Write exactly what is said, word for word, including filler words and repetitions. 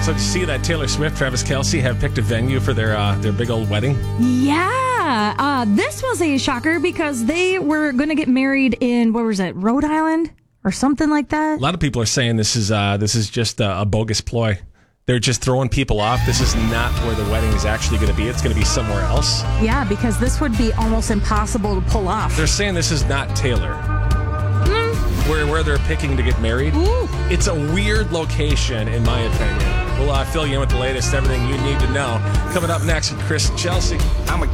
So, did you see that Taylor Swift, Travis Kelce have picked a venue for their uh, their big old wedding? Yeah. Uh, this was a shocker because they were going to get married in, what was it, Rhode Island or something like that? A lot of people are saying this is uh, this is just a, a bogus ploy. They're just throwing people off. This is not where the wedding is actually going to be. It's going to be somewhere else. Yeah, because this would be almost impossible to pull off. They're saying this is not Taylor. Mm. Where, where they're picking to get married. Ooh. It's a weird location, in my opinion. We'll uh, fill you in with the latest, everything you need to know. Coming up next with Chris and Chelsea. I'm a